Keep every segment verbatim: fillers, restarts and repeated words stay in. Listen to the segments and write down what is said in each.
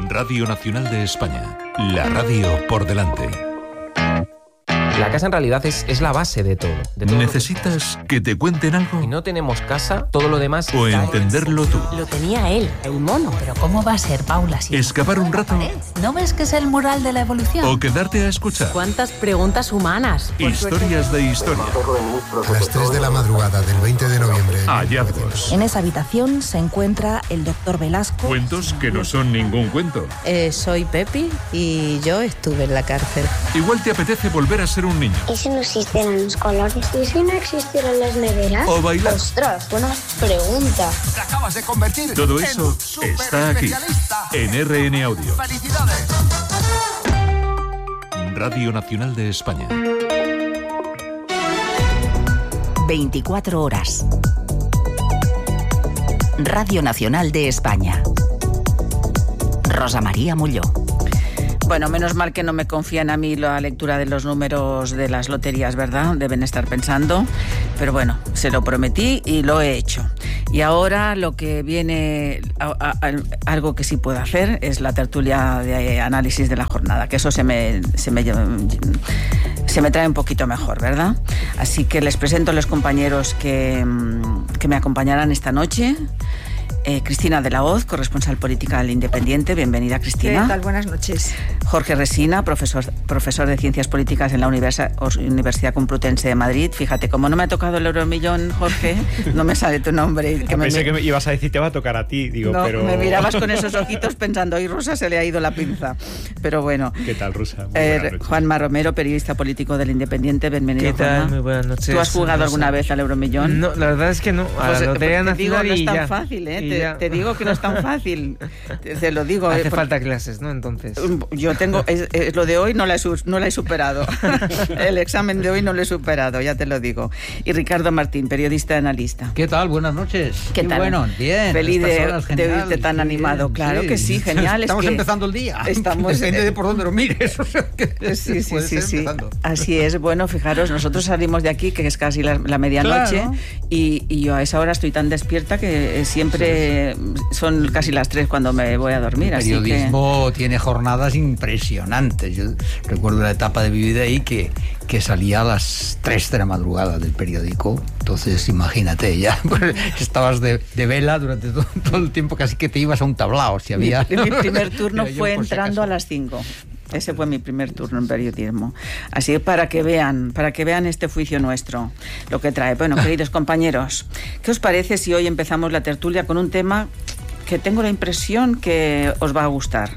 Radio Nacional de España, la radio por delante. La casa en realidad es, es la base de todo. De todo ¿Necesitas que... que te cuenten algo? Si no tenemos casa, todo lo demás... O entenderlo tú. Lo tenía él, el mono. Pero ¿cómo va a ser, Paula? Si ¿Escapar un rato? ¿No ves que es el mural de la evolución? ¿O quedarte a escuchar? ¿Cuántas preguntas humanas? Historias de historia. A las tres de la madrugada del veinte de noviembre. Hallazgos. En esa habitación se encuentra el doctor Velasco. Cuentos que no son ningún cuento. Eh, soy Pepi y yo estuve en la cárcel. Igual te apetece volver a ser un niño. ¿Y si no existieran los colores? ¿Y si no existieran las neveras? O bailar. ¡Ostras, buena pregunta! Te acabas de convertir. Todo eso está aquí, en R N Audio. ¡Felicidades! Radio Nacional de España. veinticuatro horas. Radio Nacional de España. Rosa María Molló. Bueno, menos mal que no me confían a mí la lectura de los números de las loterías, ¿verdad? Deben estar pensando. Pero bueno, se lo prometí y lo he hecho. Y ahora lo que viene, a, a, a, algo que sí puedo hacer, es la tertulia de análisis de la jornada, que eso se me, se me, se me trae un poquito mejor, ¿verdad? Así que les presento a los compañeros que, que me acompañarán esta noche. Eh, Cristina de la Hoz, corresponsal política del Independiente. Bienvenida, Cristina. ¿Qué tal? Buenas noches. Jorge Resina, profesor, profesor de Ciencias Políticas en la Universidad, Universidad Complutense de Madrid. Fíjate, como no me ha tocado el Euromillón, Jorge, no me sale tu nombre. Que me, pensé que me ibas a decir, te va a tocar a ti, digo, no, pero... me mirabas con esos ojitos pensando, hoy Rosa se le ha ido la pinza. Pero bueno. ¿Qué tal, Rosa? Eh, Juanma Romero, periodista político del Independiente. Bienvenido, ¿Qué tal? Juanma. Muy buenas noches. ¿Tú has jugado Rosa. alguna vez al Euromillón? No, la verdad es que no. A Pues, la Lotería te digo, Nacional no es y tan ya. fácil, ¿eh? Y Te, ya. te digo que no es tan fácil. Te, te lo digo. Hace eh, falta clases, ¿no? Entonces. Yo tengo... Es, es, lo de hoy no la, he, no la he superado. El examen de hoy no lo he superado, ya te lo digo. Y Ricardo Martín, periodista y analista. ¿Qué tal? Buenas noches. ¿Qué, ¿Qué tal? Bueno, bien. Feliz de, de oírte tan bien, animado. Claro sí. que sí, genial. Estamos es que empezando el día. Estamos, Depende de por dónde lo mires. O sea, que sí, sí, puede sí, ser sí. empezando. Así es. Bueno, fijaros, nosotros salimos de aquí, que es casi la, la medianoche, claro. y, y yo a esa hora estoy tan despierta que siempre sí, sí. son casi las tres cuando me voy a dormir. El así periodismo que... tiene jornadas impresionantes. Yo recuerdo la etapa de mi vida ahí que, que salía a las tres de la madrugada del periódico. Entonces, imagínate, ya pues, estabas de, de vela durante todo, todo el tiempo, casi que te ibas a un tablao. Si había... mi, mi primer turno fue yo, entrando si a las cinco. Ese fue mi primer turno en periodismo. Así que para que vean, para que vean este juicio nuestro, lo que trae. Bueno, queridos compañeros, ¿qué os parece si hoy empezamos la tertulia con un tema que tengo la impresión que os va a gustar?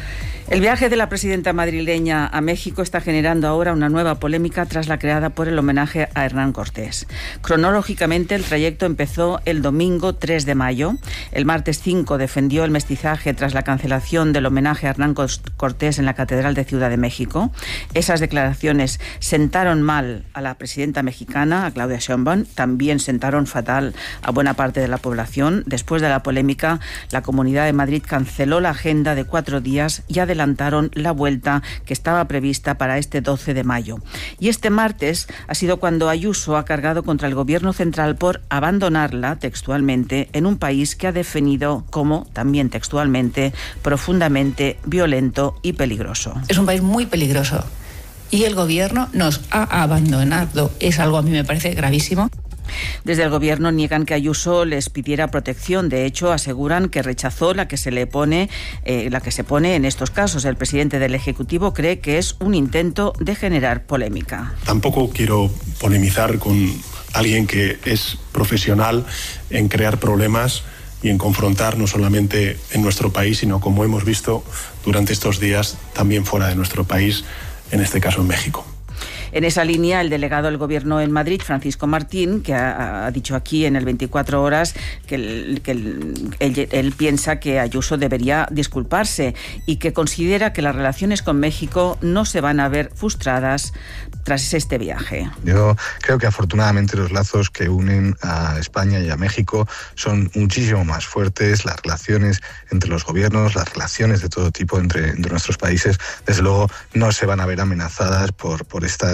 El viaje de la presidenta madrileña a México está generando ahora una nueva polémica tras la creada por el homenaje a Hernán Cortés. Cronológicamente, el trayecto empezó el domingo tres de mayo. El martes cinco defendió el mestizaje tras la cancelación del homenaje a Hernán Cortés en la Catedral de Ciudad de México. Esas declaraciones sentaron mal a la presidenta mexicana, a Claudia Sheinbaum. También sentaron fatal a buena parte de la población. Después de la polémica, la Comunidad de Madrid canceló la agenda de cuatro días y adelantó adelantaron la vuelta que estaba prevista para este doce de mayo. Y este martes ha sido cuando Ayuso ha cargado contra el gobierno central por abandonarla, textualmente, en un país que ha definido como, también textualmente, profundamente violento y peligroso. Es un país muy peligroso y el gobierno nos ha abandonado. Es algo, a mí me parece gravísimo. Desde el gobierno niegan que Ayuso les pidiera protección. De hecho, aseguran que rechazó la que se le pone, eh, la que se pone en estos casos. El presidente del Ejecutivo cree que es un intento de generar polémica. Tampoco quiero polemizar con alguien que es profesional en crear problemas y en confrontar no solamente en nuestro país, sino, como hemos visto durante estos días, también fuera de nuestro país, en este caso en México. En esa línea, el delegado del Gobierno en Madrid, Francisco Martín, que ha, ha dicho aquí en el veinticuatro horas que, el, que el, él, él piensa que Ayuso debería disculparse y que considera que las relaciones con México no se van a ver frustradas tras este viaje. Yo creo que afortunadamente los lazos que unen a España y a México son muchísimo más fuertes. Las relaciones entre los gobiernos, las relaciones de todo tipo entre, entre nuestros países, desde luego no se van a ver amenazadas por, por estas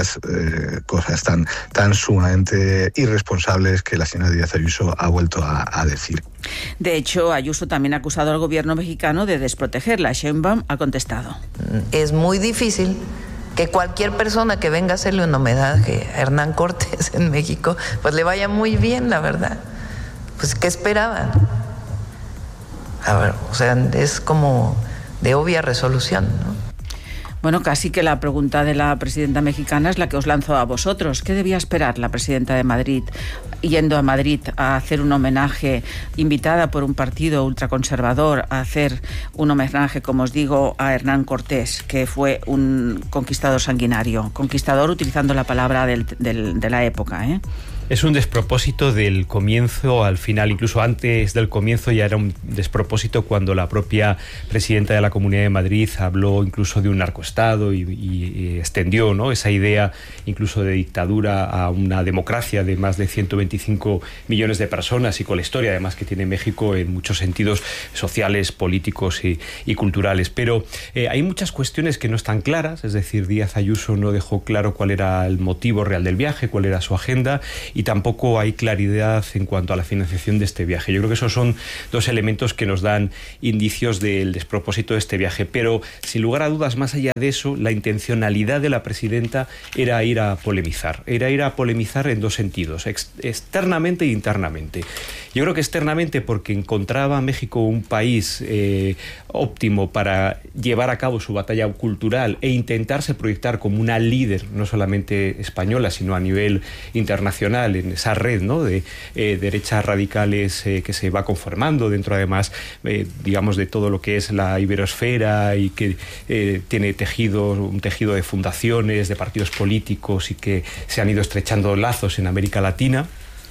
estas eh, cosas tan, tan sumamente irresponsables que la señora Díaz Ayuso ha vuelto a, a decir. De hecho, Ayuso también ha acusado al gobierno mexicano de desprotegerla. Sheinbaum ha contestado. Es muy difícil que cualquier persona que venga a hacerle un homenaje a Hernán Cortés en México, pues le vaya muy bien, la verdad. Pues, ¿qué esperaban? A ver, o sea, es como de obvia resolución, ¿no? Bueno, casi que la pregunta de la presidenta mexicana es la que os lanzo a vosotros. ¿Qué debía esperar la presidenta de Madrid yendo a Madrid a hacer un homenaje, invitada por un partido ultraconservador a hacer un homenaje, como os digo, a Hernán Cortés, que fue un conquistador sanguinario? Conquistador utilizando la palabra del, del, de la época, ¿eh? Es un despropósito del comienzo al final, incluso antes del comienzo ya era un despropósito cuando la propia presidenta de la Comunidad de Madrid habló incluso de un narcoestado y, y, y extendió, ¿no?, esa idea incluso de dictadura a una democracia de más de ciento veinticinco millones de personas, y con la historia además que tiene México en muchos sentidos sociales, políticos y, y culturales. Pero eh, hay muchas cuestiones que no están claras, es decir, Díaz Ayuso no dejó claro cuál era el motivo real del viaje, cuál era su agenda, y tampoco hay claridad en cuanto a la financiación de este viaje. Yo creo que esos son dos elementos que nos dan indicios del despropósito de este viaje, pero sin lugar a dudas, más allá de eso, la intencionalidad de la presidenta era ir a polemizar, era ir a polemizar en dos sentidos, ex externamente e internamente. Yo creo que externamente porque encontraba a México un país eh, óptimo para llevar a cabo su batalla cultural e intentarse proyectar como una líder, no solamente española, sino a nivel internacional, en esa red, ¿no?, de eh, derechas radicales eh, que se va conformando dentro, además, eh, digamos, de todo lo que es la iberosfera, y que eh, tiene tejido, un tejido de fundaciones, de partidos políticos, y que se han ido estrechando lazos en América Latina.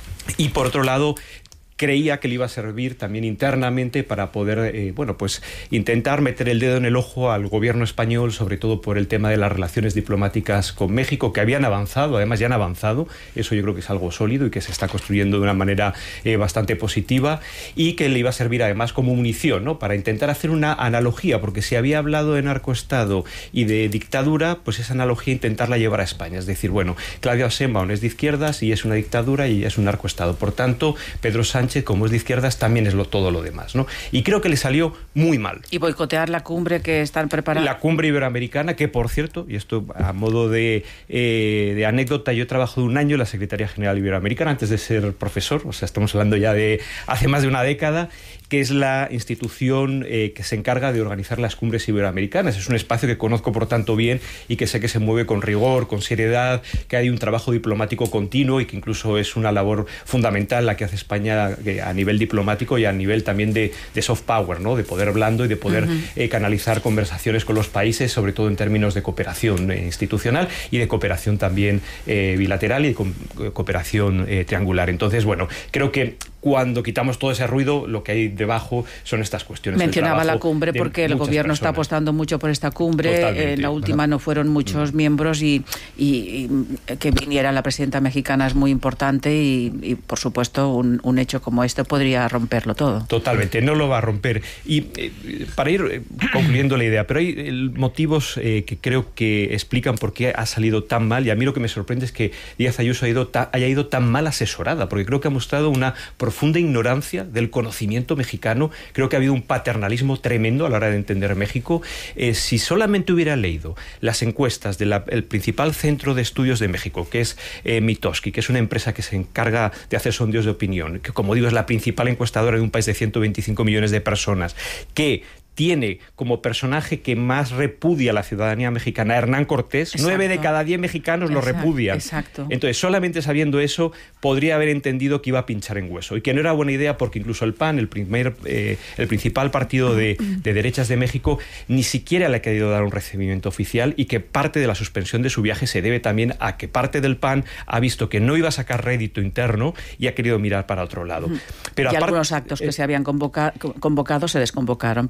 Y por otro lado, creía que le iba a servir también internamente para poder, eh, bueno, pues intentar meter el dedo en el ojo al gobierno español, sobre todo por el tema de las relaciones diplomáticas con México, que habían avanzado, además ya han avanzado, eso yo creo que es algo sólido y que se está construyendo de una manera eh, bastante positiva, y que le iba a servir además como munición, ¿no?, para intentar hacer una analogía, porque si había hablado de narcoestado y de dictadura, pues esa analogía intentarla llevar a España, es decir, bueno, Claudia Sheinbaum es de izquierdas y es una dictadura y es un narcoestado, por tanto, Pedro Sánchez, como es de izquierdas, también es lo, todo lo demás, ¿no? Y creo que le salió muy mal. Y boicotear la cumbre que están preparando. La cumbre iberoamericana, que por cierto, y esto a modo de, eh, de anécdota, yo he trabajado un año en la Secretaría General Iberoamericana antes de ser profesor, o sea, estamos hablando ya de hace más de una década, que es la institución eh, que se encarga de organizar las cumbres iberoamericanas. Es un espacio que conozco, por tanto, bien, y que sé que se mueve con rigor, con seriedad, que hay un trabajo diplomático continuo y que incluso es una labor fundamental la que hace España eh, a nivel diplomático y a nivel también de, de soft power, ¿no?, de poder blando y de poder uh-huh. eh, canalizar conversaciones con los países, sobre todo en términos de cooperación eh, institucional y de cooperación también eh, bilateral y de co cooperación eh, triangular. Entonces, bueno, creo que cuando quitamos todo ese ruido, lo que hay debajo son estas cuestiones. Mencionaba la cumbre porque el gobierno personas. está apostando mucho por esta cumbre. Totalmente. En la última bueno. no fueron muchos mm. miembros y, y, y que viniera la presidenta mexicana es muy importante y, y por supuesto, un, un hecho como este podría romperlo todo. Totalmente, no lo va a romper. Y eh, para ir eh, concluyendo la idea, pero hay eh, motivos eh, que creo que explican por qué ha salido tan mal, y a mí lo que me sorprende es que Díaz Ayuso ha ido haya ido tan mal asesorada, porque creo que ha mostrado una profunda ignorancia del conocimiento mexicano. Creo que ha habido un paternalismo tremendo a la hora de entender México. Eh, si solamente hubiera leído las encuestas del principal centro de estudios de México, que es eh, Mitofsky, que es una empresa que se encarga de hacer sondeos de opinión, que, como digo, es la principal encuestadora de un país de ciento veinticinco millones de personas, que tiene como personaje que más repudia a la ciudadanía mexicana a Hernán Cortés. Exacto. Nueve de cada diez mexicanos exacto, lo repudian. Exacto. Entonces, solamente sabiendo eso, podría haber entendido que iba a pinchar en hueso. Y que no era buena idea porque incluso el P A N, el, primer, eh, el principal partido de, de derechas de México, ni siquiera le ha querido dar un recibimiento oficial, y que parte de la suspensión de su viaje se debe también a que parte del P A N ha visto que no iba a sacar rédito interno y ha querido mirar para otro lado. Pero y aparte, algunos actos que eh, se habían convoca convocado se desconvocaron precisamente.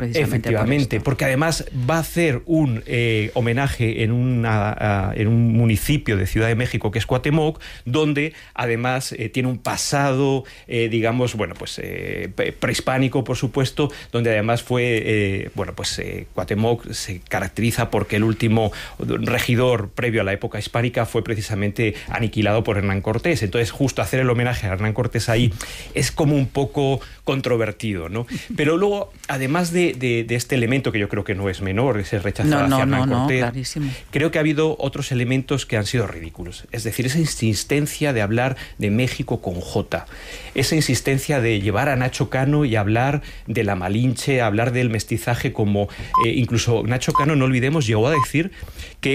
Efectivamente, por porque además va a hacer un eh, homenaje en, una, uh, en un municipio de Ciudad de México que es Cuauhtémoc, donde además eh, tiene un pasado, eh, digamos, bueno, pues eh, prehispánico, por supuesto, donde además fue, eh, bueno, pues eh, Cuauhtémoc se caracteriza porque el último regidor previo a la época hispánica fue precisamente aniquilado por Hernán Cortés. Entonces, justo hacer el homenaje a Hernán Cortés ahí es como un poco controvertido, ¿no? Pero luego, además de, de, de este elemento que yo creo que no es menor, ese rechazo no, hacia no, Hernán no, Cortés, no, clarísimo. Creo que ha habido otros elementos que han sido ridículos. Es decir, esa insistencia de hablar de México con J, esa insistencia de llevar a Nacho Cano y hablar de la Malinche, hablar del mestizaje como... Eh, incluso Nacho Cano, no olvidemos, llegó a decir que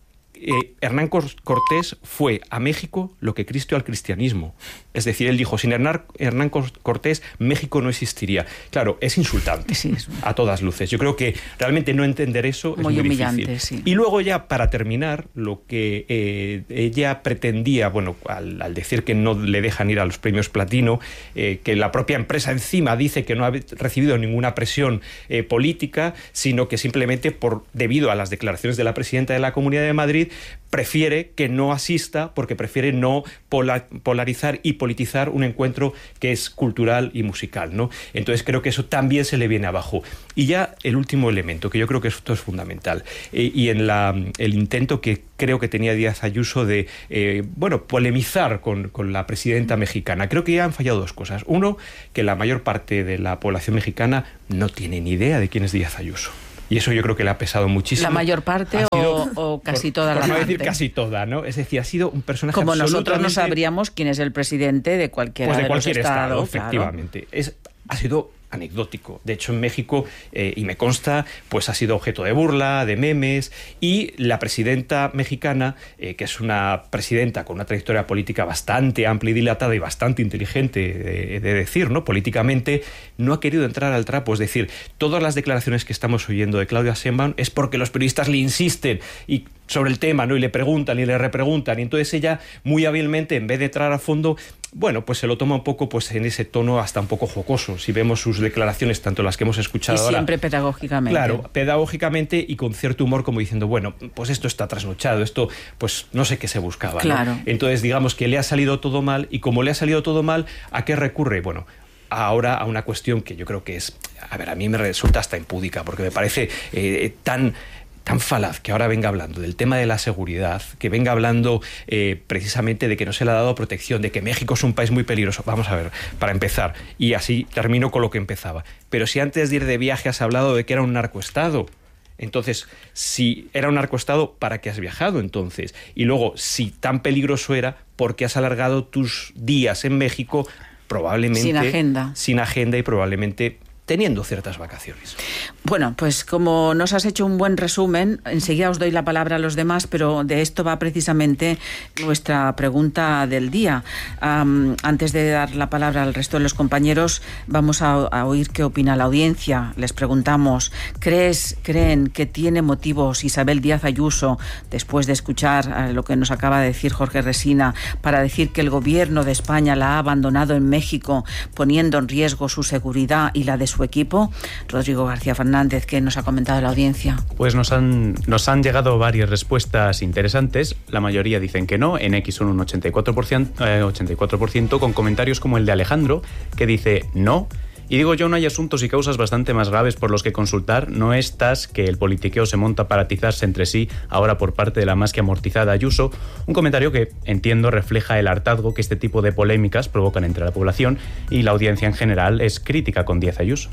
Eh, Hernán Cortés fue a México lo que Cristo al cristianismo. Es decir, él dijo, sin Hernán, Hernán Cortés, México no existiría. Claro, es insultante, sí, es... a todas luces. Yo creo que realmente no entender eso muy es muy humillante, difícil. Sí. Y luego ya, para terminar, lo que eh, ella pretendía, bueno, al, al decir que no le dejan ir a los premios Platino, eh, que la propia empresa encima dice que no ha recibido ninguna presión eh, política, sino que simplemente por debido a las declaraciones de la presidenta de la Comunidad de Madrid, prefiere que no asista porque prefiere no polar, polarizar y politizar un encuentro que es cultural y musical, ¿no? Entonces creo que eso también se le viene abajo. Y ya el último elemento, que yo creo que esto es fundamental, eh, y en la, el intento que creo que tenía Díaz Ayuso de, eh, bueno, polemizar con, con la presidenta mexicana. Creo que ya han fallado dos cosas. Uno, que la mayor parte de la población mexicana no tiene ni idea de quién es Díaz Ayuso. Y eso yo creo que le ha pesado muchísimo. ¿La mayor parte sido, o, o casi toda por, la por parte? no decir casi toda, ¿no? Es decir, ha sido un personaje como absolutamente... nosotros no sabríamos quién es el presidente de cualquiera pues de, de cualquier los estados. estado, efectivamente. Claro. Es, ha sido anecdótico. De hecho, en México, eh, y me consta, pues ha sido objeto de burla, de memes, y la presidenta mexicana, eh, que es una presidenta con una trayectoria política bastante amplia y dilatada y bastante inteligente, de, de decir, ¿no? Políticamente, no ha querido entrar al trapo. Es decir, todas las declaraciones que estamos oyendo de Claudia Sheinbaum es porque los periodistas le insisten y sobre el tema, ¿no? Y le preguntan y le repreguntan, y entonces ella, muy hábilmente, en vez de entrar a fondo, bueno, pues se lo toma un poco pues en ese tono hasta un poco jocoso. Si vemos sus declaraciones, tanto las que hemos escuchado y ahora... siempre pedagógicamente. Claro, pedagógicamente y con cierto humor, como diciendo, bueno, pues esto está trasnochado, esto, pues no sé qué se buscaba, claro. ¿no? Entonces, digamos que le ha salido todo mal, y como le ha salido todo mal, ¿a qué recurre? Bueno, ahora a una cuestión que yo creo que es, a ver, a mí me resulta hasta impúdica, porque me parece eh, tan... tan falaz que ahora venga hablando del tema de la seguridad, que venga hablando eh, precisamente de que no se le ha dado protección, de que México es un país muy peligroso. Vamos a ver, para empezar, y así termino con lo que empezaba. Pero si antes de ir de viaje has hablado de que era un narcoestado, entonces, si era un narcoestado, ¿para qué has viajado entonces? Y luego, si tan peligroso era, ¿por qué has alargado tus días en México? Probablemente... Sin agenda. Sin agenda y probablemente... teniendo ciertas vacaciones. Bueno, pues como nos has hecho un buen resumen, enseguida os doy la palabra a los demás, pero de esto va precisamente nuestra pregunta del día. Um, antes de dar la palabra al resto de los compañeros, vamos a, a oír qué opina la audiencia. Les preguntamos, ¿crees, creen que tiene motivos Isabel Díaz Ayuso, después de escuchar uh, lo que nos acaba de decir Jorge Resina, para decir que el gobierno de España la ha abandonado en México, poniendo en riesgo su seguridad y la de su equipo? Rodrigo García Fernández, ¿qué nos ha comentado la audiencia? Pues nos han, nos han llegado varias respuestas interesantes. La mayoría dicen que no, en X son un ochenta y cuatro por ciento, eh, ochenta y cuatro por ciento, con comentarios como el de Alejandro, que dice no. Y digo yo, no hay asuntos y causas bastante más graves por los que consultar, no estas que el politiqueo se monta para atizarse entre sí, ahora por parte de la más que amortizada Ayuso. Un comentario que, entiendo, refleja el hartazgo que este tipo de polémicas provocan entre la población, y la audiencia en general es crítica con Díaz Ayuso.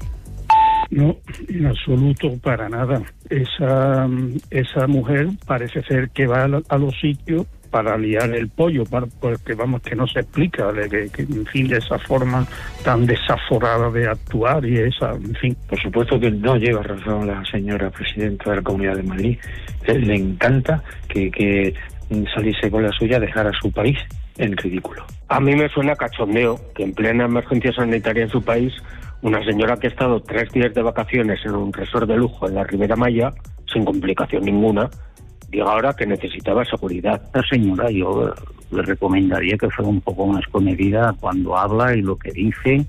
No, en absoluto, para nada. Esa, esa mujer parece ser que va a los sitios para liar el pollo, para, porque vamos, que no se explica, de que, que, en fin, de esa forma tan desaforada de actuar y esa, en fin. Por supuesto que no lleva razón la señora presidenta de la Comunidad de Madrid. Le encanta que, que saliese con la suya, dejar a su país en ridículo. A mí me suena cachondeo que en plena emergencia sanitaria en su país, una señora que ha estado tres días de vacaciones en un resort de lujo en la Ribera Maya, sin complicación ninguna, diga ahora que necesitaba seguridad. La señora, yo le recomendaría que fuera un poco más comedida cuando habla y lo que dice,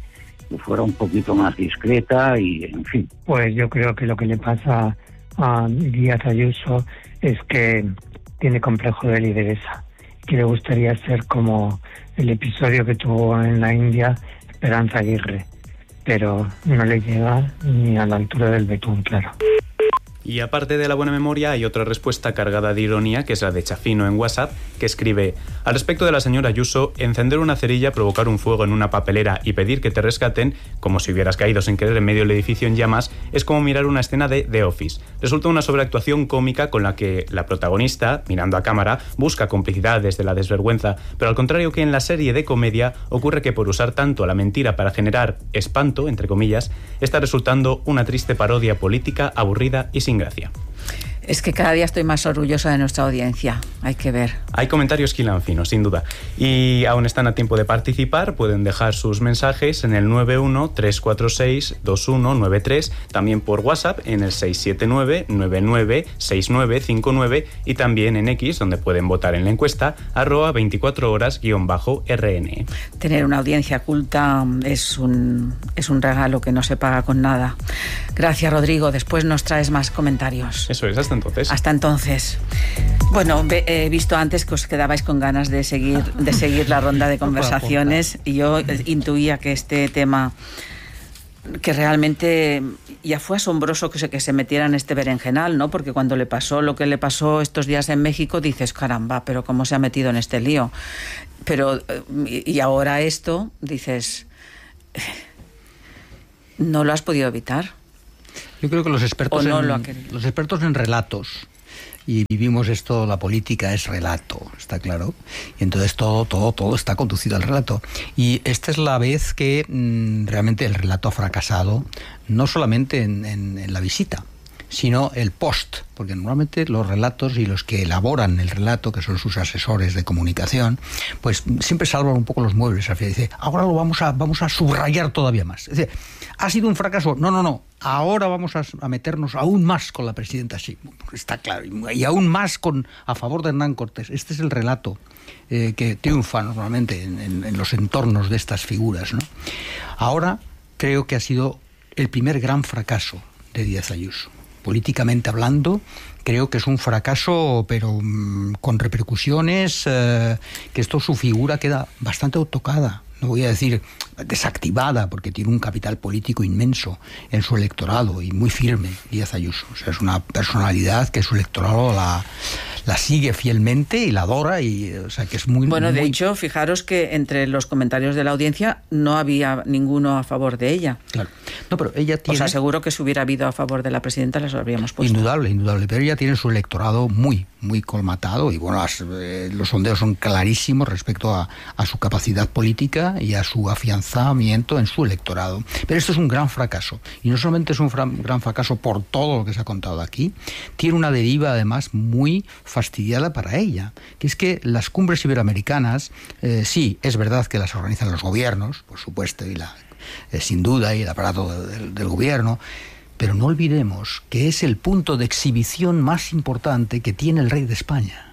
que fuera un poquito más discreta y, en fin. Pues yo creo que lo que le pasa a Díaz Ayuso es que tiene complejo de lideresa, que le gustaría ser como el episodio que tuvo en la India Esperanza Aguirre, pero no le llega ni a la altura del betún, claro. Y aparte de la buena memoria, hay otra respuesta cargada de ironía, que es la de Chafino en WhatsApp, que escribe: al respecto de la señora Ayuso, encender una cerilla, provocar un fuego en una papelera y pedir que te rescaten, como si hubieras caído sin querer en medio del edificio en llamas, es como mirar una escena de The Office. Resulta una sobreactuación cómica con la que la protagonista, mirando a cámara, busca complicidad desde la desvergüenza, pero al contrario que en la serie de comedia, ocurre que por usar tanto la mentira para generar espanto, entre comillas, está resultando una triste parodia política, aburrida y sin gracia. Es que cada día estoy más orgullosa de nuestra audiencia, hay que ver. Hay comentarios quilanfinos, sin duda. Y aún están a tiempo de participar, pueden dejar sus mensajes en el nueve uno tres cuatro seis dos uno nueve tres, también por WhatsApp en el seis siete nueve nueve nueve seis nueve cinco nueve y también en X, donde pueden votar en la encuesta, arroba veinticuatro horas guión bajo R N. Tener una audiencia culta es un, es un regalo que no se paga con nada. Gracias, Rodrigo. Después nos traes más comentarios. Eso es, hasta entonces. Hasta entonces. Bueno, he visto antes que os quedabais con ganas de seguir, de seguir la ronda de conversaciones y yo intuía que este tema, que realmente ya fue asombroso que se, que se metiera en este berenjenal, ¿no? Porque cuando le pasó lo que le pasó estos días en México, dices, caramba, pero cómo se ha metido en este lío. Pero, y ahora esto, dices, ¿no lo has podido evitar? Yo creo que los expertos, no en, lo ha querido. los expertos en relatos, y vivimos esto, la política es relato, está claro, y entonces todo, todo, todo está conducido al relato. Y esta es la vez que mmm, realmente el relato ha fracasado, no solamente en, en, en la visita, sino el post, porque normalmente los relatos y los que elaboran el relato, que son sus asesores de comunicación, pues siempre salvan un poco los muebles. Al final dice, ahora lo vamos a, vamos a subrayar todavía más. Es decir, ¿ha sido un fracaso? No, no, no. Ahora vamos a, a meternos aún más con la presidenta, sí, está claro, y aún más con a favor de Hernán Cortés. Este es el relato eh, que triunfa normalmente en, en, en los entornos de estas figuras, ¿no? Ahora creo que ha sido el primer gran fracaso de Díaz Ayuso. Políticamente hablando, creo que es un fracaso, pero mmm, con repercusiones, eh, que esto, su figura queda bastante tocada. No voy a decir desactivada, porque tiene un capital político inmenso en su electorado y muy firme, Díaz Ayuso. O sea, es una personalidad que su electorado la, la sigue fielmente y la adora, y, o sea, que es muy... Bueno, de muy... hecho, fijaros que entre los comentarios de la audiencia no había ninguno a favor de ella. Claro. No, pero ella tiene... Os aseguro que si hubiera habido a favor de la presidenta, las habríamos puesto. Indudable, indudable. Pero ella tiene su electorado muy, muy colmatado, y bueno, las, eh, los sondeos son clarísimos respecto a, a su capacidad política y a su afianzamiento en su electorado. Pero esto es un gran fracaso, y no solamente es un fra- gran fracaso por todo lo que se ha contado aquí, tiene una deriva además muy fastidiada para ella, que es que las cumbres iberoamericanas, eh, sí, es verdad que las organizan los gobiernos, por supuesto, y la, eh, sin duda, y el aparato del, del gobierno, pero no olvidemos que es el punto de exhibición más importante que tiene el rey de España.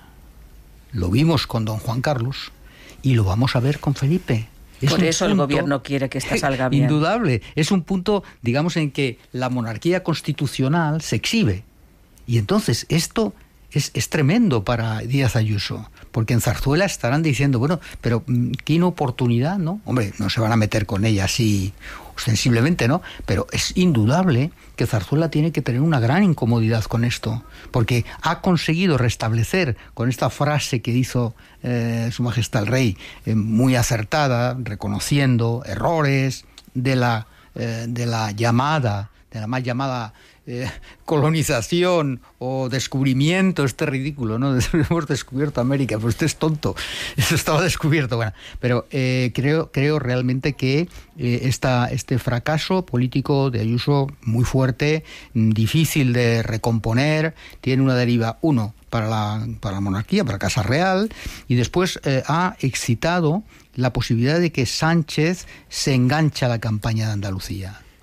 Lo vimos con don Juan Carlos y lo vamos a ver con Felipe. Es Por eso punto, el gobierno quiere que esta salga bien. Indudable. Es un punto, digamos, en que la monarquía constitucional se exhibe. Y entonces esto es, es tremendo para Díaz Ayuso, porque en Zarzuela estarán diciendo, bueno, pero qué inoportunidad, ¿no? Hombre, no se van a meter con ella así ostensiblemente, ¿no? Pero es indudable que Zarzuela tiene que tener una gran incomodidad con esto, porque ha conseguido restablecer con esta frase que hizo eh, Su Majestad el Rey, eh, muy acertada, reconociendo errores de la, eh, de la llamada, de la mal llamada eh, colonización o descubrimiento, este ridículo, ¿no? Hemos descubierto América, pues usted es tonto, eso estaba descubierto. Bueno, pero eh, creo, creo realmente que eh, esta, este fracaso político de Ayuso muy fuerte, difícil de recomponer, tiene una deriva, uno, para la, para la monarquía, para la Casa Real, y después eh, ha excitado la posibilidad de que Sánchez se enganche a la campaña de Andalucía.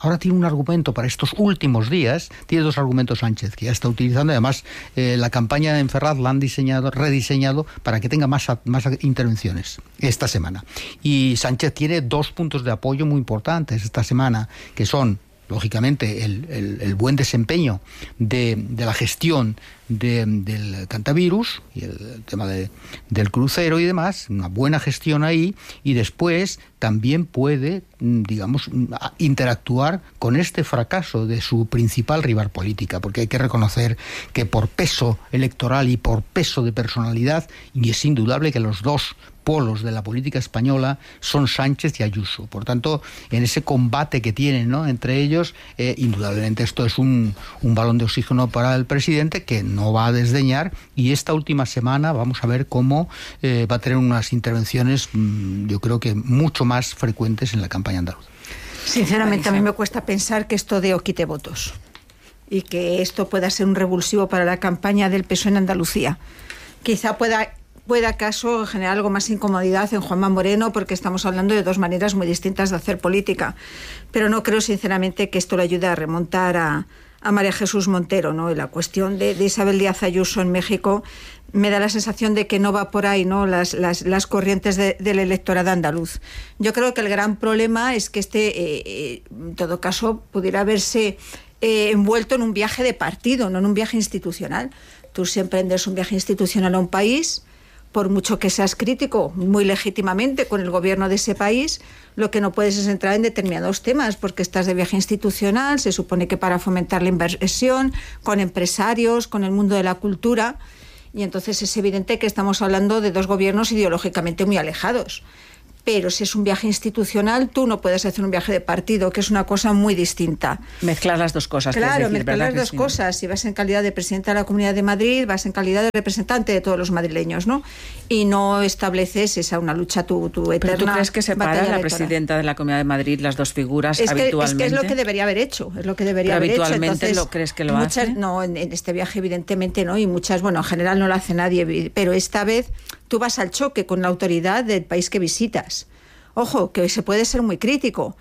ahora tiene un argumento para estos últimos días, tiene dos argumentos Sánchez, que ya está utilizando, y además eh, la campaña en Ferraz la han diseñado, rediseñado para que tenga más, más intervenciones esta semana. Y Sánchez tiene dos puntos de apoyo muy importantes esta semana, que son, lógicamente, el, el, el buen desempeño de, de la gestión de, del Cantavirus y el tema de, del crucero y demás, una buena gestión ahí, y después también puede, digamos, interactuar con este fracaso de su principal rival política, porque hay que reconocer que por peso electoral y por peso de personalidad, y es indudable que los dos polos de la política española son Sánchez y Ayuso. Por tanto, en ese combate que tienen, ¿no?, entre ellos, eh, indudablemente esto es un, un balón de oxígeno para el presidente que no va a desdeñar, y esta última semana vamos a ver cómo eh, va a tener unas intervenciones, mmm, yo creo que mucho más frecuentes en la campaña andaluza. Sinceramente, a mí me cuesta pensar que esto dé o quite votos y que esto pueda ser un revulsivo para la campaña del P S O E en Andalucía. Quizá pueda puede acaso generar algo más incomodidad en Juanma Moreno, porque estamos hablando de dos maneras muy distintas de hacer política, pero no creo sinceramente que esto le ayude a remontar a, a María Jesús Montero, ¿no? Y la cuestión de, de Isabel Díaz Ayuso en México me da la sensación de que no va por ahí, ¿no?, las, las, las corrientes de, del electorado andaluz. Yo creo que el gran problema es que este, eh, en todo caso, pudiera verse eh, envuelto en un viaje de partido, no en un viaje institucional. Tú siempre emprendes un viaje institucional a un país, por mucho que seas crítico, muy legítimamente, con el gobierno de ese país, lo que no puedes es entrar en determinados temas, porque estás de viaje institucional, se supone que para fomentar la inversión, con empresarios, con el mundo de la cultura, y entonces es evidente que estamos hablando de dos gobiernos ideológicamente muy alejados. Pero si es un viaje institucional, tú no puedes hacer un viaje de partido, que es una cosa muy distinta. Mezclar las dos cosas. Claro, decir, mezclar las dos Cristina? cosas. Si vas en calidad de presidenta de la Comunidad de Madrid, vas en calidad de representante de todos los madrileños, ¿no? Y no estableces esa una lucha tu, tu eterna. ¿Pero tú crees que separa la electoral. presidenta de la Comunidad de Madrid las dos figuras es que, habitualmente? Es que es lo que debería haber hecho. Es lo que debería Pero haber habitualmente hecho. Entonces, ¿lo crees que lo muchas, hace? No, en, en este viaje evidentemente no, y muchas, bueno, en general no lo hace nadie, pero esta vez tú vas al choque con la autoridad del país que visitas. Ojo, que se puede ser muy crítico,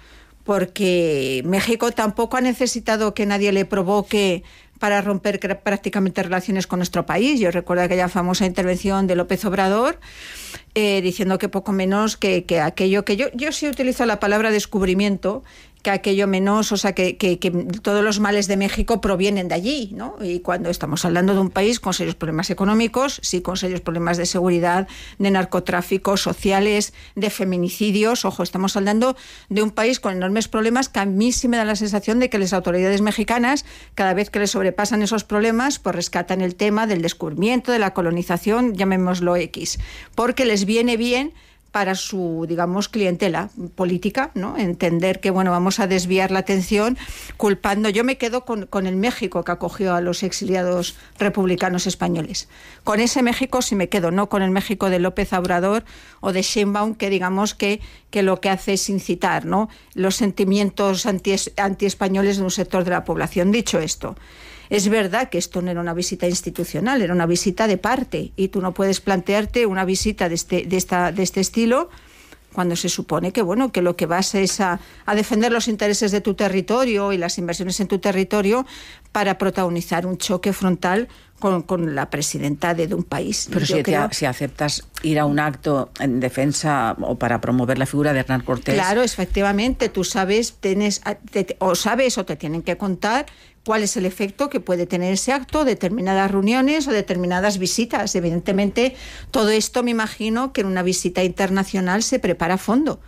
porque México tampoco ha necesitado que nadie le provoque para romper prácticamente relaciones con nuestro país. Yo recuerdo aquella famosa intervención de López Obrador, eh, diciendo que poco menos que, que aquello que yo, yo sí utilizo la palabra descubrimiento, que aquello menos, o sea, que, que, que todos los males de México provienen de allí, ¿no? Y cuando estamos hablando de un país con serios problemas económicos, sí, con serios problemas de seguridad, de narcotráfico, sociales, de feminicidios, ojo, estamos hablando de un país con enormes problemas que a mí sí me da la sensación de que las autoridades mexicanas, cada vez que les sobrepasan esos problemas, pues rescatan el tema del descubrimiento, de la colonización, llamémoslo X, porque les viene bien para su, digamos, clientela política, ¿no? Entender que, bueno, vamos a desviar la atención culpando. Yo me quedo con, con el México que acogió a los exiliados republicanos españoles. Con ese México sí me quedo, no con el México de López Obrador o de Sheinbaum, que digamos que, que lo que hace es incitar, ¿no?, los sentimientos anti, anti-españoles de un sector de la población. Dicho esto, es verdad que esto no era una visita institucional, era una visita de parte, y tú no puedes plantearte una visita de este, de esta, de este estilo cuando se supone que, bueno, que lo que vas es a, a defender los intereses de tu territorio y las inversiones en tu territorio para protagonizar un choque frontal con, con la presidenta de, de un país. Pero si, creo... te, si aceptas ir a un acto en defensa o para promover la figura de Hernán Cortés... Claro, efectivamente, tú sabes, tienes, te, o sabes o te tienen que contar cuál es el efecto que puede tener ese acto, determinadas reuniones o determinadas visitas. Evidentemente, todo esto me imagino que en una visita internacional se prepara a fondo.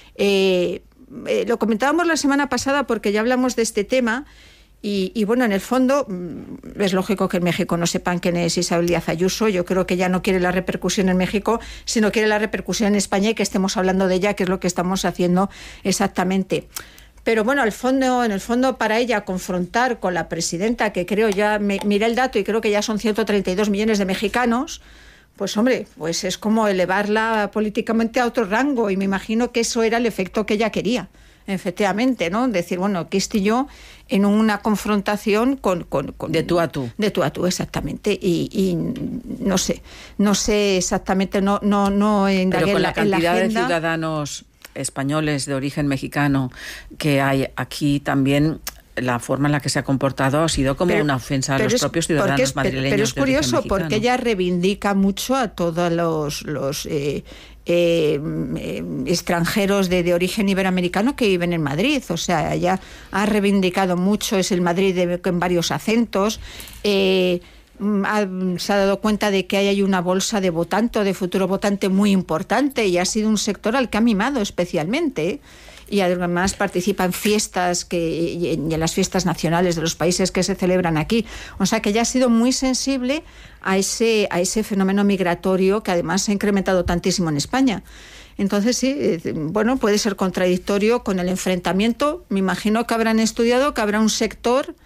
Eh, eh, lo comentábamos la semana pasada porque ya hablamos de este tema y, y bueno, en el fondo es lógico que en México no sepan quién es Isabel Díaz Ayuso. Yo creo que ya no quiere la repercusión en México, sino quiere la repercusión en España y que estemos hablando de ella, que es lo que estamos haciendo exactamente. Pero bueno, al fondo, en el fondo, para ella confrontar con la presidenta, que creo ya, me, miré el dato y creo que ya son ciento treinta y dos millones de mexicanos, pues hombre, pues es como elevarla políticamente a otro rango, y me imagino que eso era el efecto que ella quería, efectivamente, ¿no? Decir, bueno, aquí estoy yo en una confrontación con... con, con de tú a tú. De tú a tú, exactamente, y, y no sé, no sé exactamente, no, no, no indagué Pero con en la, la cantidad en la agenda. de ciudadanos españoles de origen mexicano que hay aquí también, la forma en la que se ha comportado ha sido como pero, una ofensa a los propios ciudadanos es, madrileños. Pero es curioso porque ella reivindica mucho a todos los, los eh, eh, eh, extranjeros de, de origen iberoamericano que viven en Madrid. O sea, ella ha reivindicado mucho, es el Madrid de, con varios acentos. Eh, Ha, se ha dado cuenta de que hay una bolsa de votante, de futuro votante muy importante, y ha sido un sector al que ha mimado especialmente, y además participa en fiestas que, y en las fiestas nacionales de los países que se celebran aquí. O sea que ya ha sido muy sensible a ese, a ese fenómeno migratorio que además se ha incrementado tantísimo en España. Entonces sí, bueno, puede ser contradictorio con el enfrentamiento. Me imagino que habrán estudiado que habrá un sector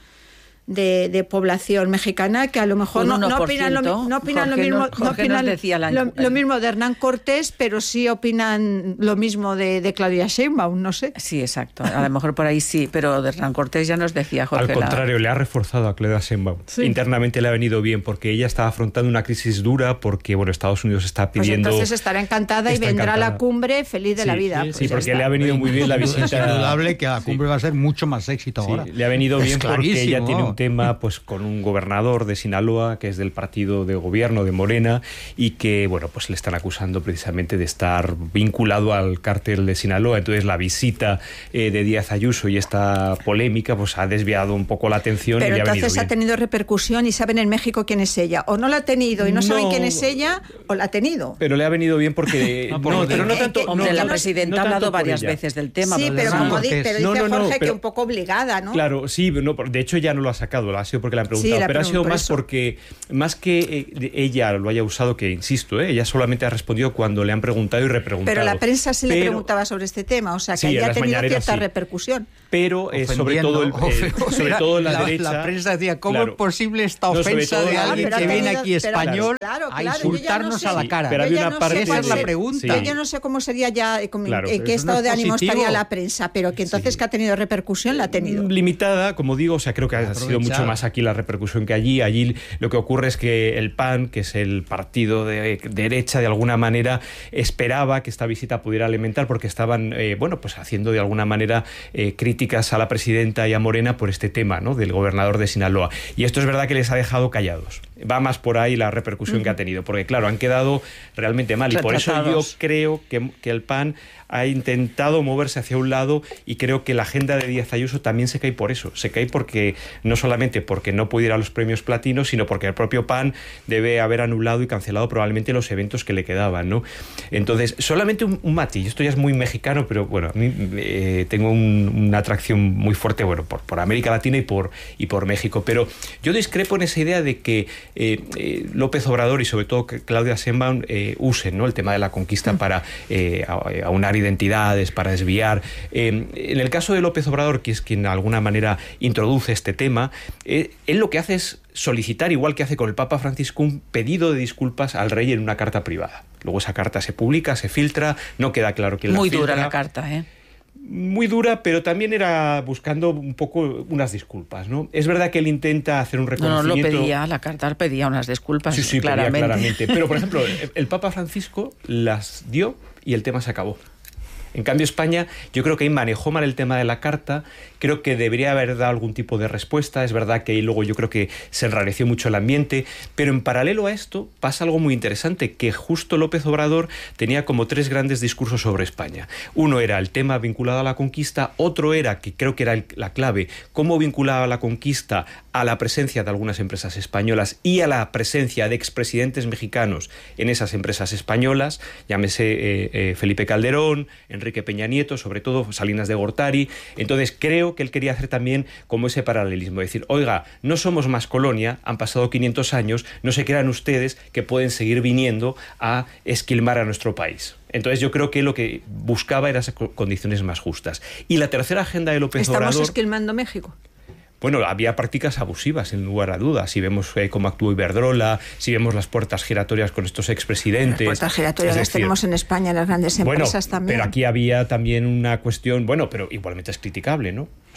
De, de población mexicana que a lo mejor no, no opinan, lo, no opinan Jorge, lo mismo no, no opinan lo, lo mismo de Hernán Cortés, pero sí opinan lo mismo de, de Claudia Sheinbaum, no sé. Sí, exacto, a lo mejor por ahí sí, pero de Hernán Cortés ya nos decía Jorge. Al contrario, la... le ha reforzado a Claudia Sheinbaum. Sí. Internamente le ha venido bien porque ella está afrontando una crisis dura porque bueno, Estados Unidos está pidiendo... Pues entonces estará encantada está y vendrá encantada. a la cumbre feliz de sí, la vida. Sí, pues sí porque le ha venido muy bien la visita. Es indudable que la cumbre sí. va a ser mucho más éxito sí, ahora. Le ha venido bien es porque clarísimo. ella tiene un tema pues con un gobernador de Sinaloa que es del partido de gobierno de Morena y que bueno pues le están acusando precisamente de estar vinculado al cártel de Sinaloa. Entonces la visita eh, de Díaz Ayuso y esta polémica pues ha desviado un poco la atención. Pero y entonces ha, ha tenido repercusión y saben en México quién es ella, o no la ha tenido y no, no saben quién es ella, o la ha tenido. Pero le ha venido bien porque no, no, pero no tanto. Hombre, no, la no, presidenta no ha hablado varias ella. veces del tema. Sí, pero, como di, pero dice no, no, Jorge no, pero, que un poco obligada, ¿no? Claro, sí, no, de hecho ya no lo ha sacado, ha sido porque le han preguntado, sí, pero ha sido más eso. porque más que eh, ella lo haya usado, que insisto, eh, ella solamente ha respondido cuando le han preguntado y repreguntado. Pero la prensa sí pero, le preguntaba sobre este tema, o sea que sí, ya ha tenido cierta sí. repercusión. Pero eh, sobre todo el, eh, sobre todo la, la derecha. La prensa decía, ¿cómo claro, es posible esta ofensa no, de alguien que viene aquí español claro, claro, a insultarnos no sé, a la cara? Pero había una no parte, esa es la pregunta. Sí. Yo no sé cómo sería ya, en claro, qué estado no de ánimo positivo. estaría la prensa, pero que entonces sí. que ha tenido repercusión la ha tenido. Limitada, como digo, o sea, creo que ha Aprovechar. sido mucho más aquí la repercusión que allí. Allí lo que ocurre es que el P A N, que es el partido de derecha, de alguna manera esperaba que esta visita pudiera alimentar porque estaban, eh, bueno, pues haciendo de alguna manera eh, críticas a la presidenta y a Morena por este tema, ¿no?, del gobernador de Sinaloa. Y esto es verdad que les ha dejado callados. Va más por ahí la repercusión uh-huh. que ha tenido, porque claro, han quedado realmente mal. Y por eso yo creo que, que el P A N ha intentado moverse hacia un lado y creo que la agenda de Díaz Ayuso también se cae por eso. Se cae porque no solamente porque no pudiera a los premios platinos, sino porque el propio P A N debe haber anulado y cancelado probablemente los eventos que le quedaban, ¿no? Entonces, solamente un, un matiz. Esto ya es muy mexicano, pero bueno, a mí eh, tengo un, una atracción muy fuerte, bueno, por, por América Latina y por, y por México. Pero yo discrepo en esa idea de que eh, eh, López Obrador y sobre todo que Claudia Sheinbaum eh, usen, ¿no?, el tema de la conquista mm. para eh, aunar identidades, para desviar. Eh, en el caso de López Obrador, que es quien de alguna manera introduce este tema, eh, él lo que hace es solicitar, igual que hace con el Papa Francisco, un pedido de disculpas al rey en una carta privada. Luego esa carta se publica, se filtra, no queda claro quién la filtra. Muy dura la carta, ¿eh? Muy dura, pero también era buscando un poco unas disculpas, ¿no? Es verdad que él intenta hacer un reconocimiento... No, no lo pedía, la carta pedía unas disculpas, sí, sí, claramente. Pedía claramente. Pero, por ejemplo, el Papa Francisco las dio y el tema se acabó. En cambio, España, yo creo que ahí manejó mal el tema de la carta, creo que debería haber dado algún tipo de respuesta, es verdad que ahí luego yo creo que se enrareció mucho el ambiente, pero en paralelo a esto pasa algo muy interesante, que justo López Obrador tenía como tres grandes discursos sobre España. Uno era el tema vinculado a la conquista, otro era, que creo que era el, la clave, cómo vinculaba la conquista a la presencia de algunas empresas españolas y a la presencia de expresidentes mexicanos en esas empresas españolas, llámese eh, eh, Felipe Calderón, Enrique Peña Nieto, sobre todo Salinas de Gortari. Entonces creo que él quería hacer también como ese paralelismo, decir, oiga, no somos más colonia, han pasado quinientos años, no se crean ustedes que pueden seguir viniendo a esquilmar a nuestro país. Entonces yo creo que lo que buscaba eran condiciones más justas. Y la tercera agenda de López Estamos Obrador... Estamos esquilmando México. Bueno, había prácticas abusivas, sin lugar a dudas. Si vemos eh, cómo actuó Iberdrola, si vemos las puertas giratorias con estos expresidentes... Las puertas giratorias las tenemos en España, las grandes empresas bueno, también. Pero aquí había también una cuestión, bueno, pero igualmente es criticable, ¿no? O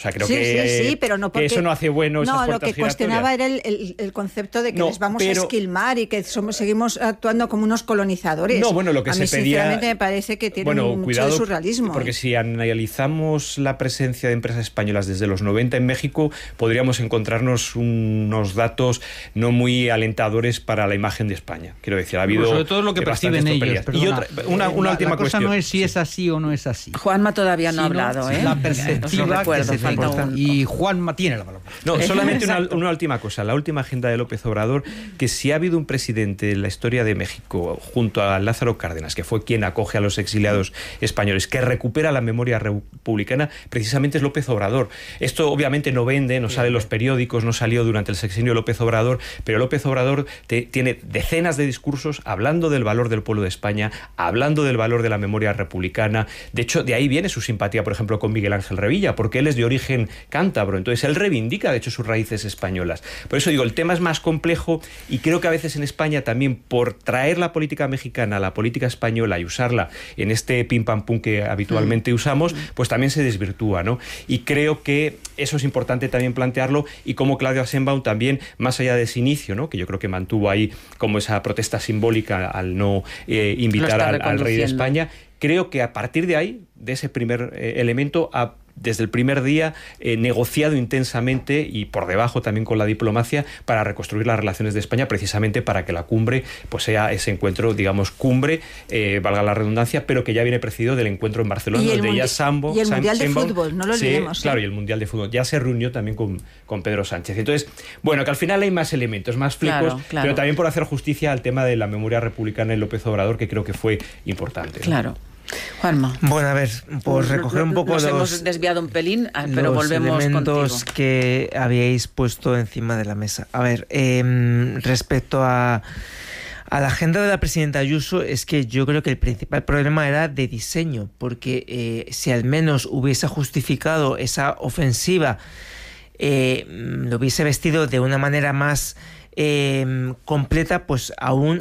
sea, creo sí, que, sí, sí, pero no porque, que eso no hace bueno esas no, puertas lo que cuestionaba era el, el, el concepto de que no, les vamos pero, a esquilmar y que somos, seguimos actuando como unos colonizadores. No, bueno, lo que a se mí, pedía, sinceramente, me parece que tiene bueno, mucho cuidado, de surrealismo. Porque ¿eh? si analizamos la presencia de empresas españolas desde los noventa en México, podríamos encontrarnos unos datos no muy alentadores para la imagen de España. Quiero decir, ha habido... Pues sobre todo lo que perciben ellos. Y otra, una, una la, última la cosa cuestión. no es si es así o no es así. Juanma todavía no ha sino hablado, ¿eh? La perspectiva recuerdo, que se falta un... Y Juanma tiene la palabra. No, solamente una, una última cosa. La última agenda de López Obrador, que si ha habido un presidente en la historia de México, junto a Lázaro Cárdenas, que fue quien acoge a los exiliados españoles, que recupera la memoria republicana, precisamente es López Obrador. Esto obviamente no vende, no sale en los periódicos, no salió durante el sexenio de López Obrador, pero López Obrador te, tiene decenas de discursos hablando del valor del pueblo de España, hablando del valor de la memoria republicana. De hecho, de ahí viene su simpatía, por ejemplo, con Miguel Ángel Revilla, porque él es de origen cántabro, entonces él reivindica, de hecho, sus raíces españolas. Por eso digo, el tema es más complejo y creo que a veces en España también, por traer la política mexicana a la política española y usarla en este pim pam pum que habitualmente usamos, pues también se desvirtúa, ¿no? Y creo que eso es importante también plantearlo, y como Claudia Sheinbaum también, más allá de ese inicio, ¿no?, que yo creo que mantuvo ahí como esa protesta simbólica al no eh, invitar al, al rey de España, creo que a partir de ahí, de ese primer eh, elemento, ha desde el primer día eh, negociado intensamente y por debajo también con la diplomacia para reconstruir las relaciones de España, precisamente para que la cumbre pues sea ese encuentro, digamos, cumbre, eh, valga la redundancia, pero que ya viene precedido del encuentro en Barcelona, donde ya Sambo... Y el Sam, Mundial de Sheinbaum, Fútbol, no lo sí, olvidemos. Claro, ¿eh? y el Mundial de Fútbol. Ya se reunió también con, con Pedro Sánchez. Entonces, bueno, que al final hay más elementos, más flecos, claro, claro. pero también por hacer justicia al tema de la memoria republicana en López Obrador, que creo que fue importante, ¿no? Claro. Juanma. Bueno, a ver, por recoger un poco Nos los... hemos desviado un pelín, pero los volvemos elementos contigo. que habíais puesto encima de la mesa. A ver, eh, respecto a, a la agenda de la presidenta Ayuso, es que yo creo que el principal problema era de diseño, porque eh, si al menos hubiese justificado esa ofensiva, eh, lo hubiese vestido de una manera más... Eh, completa, pues aún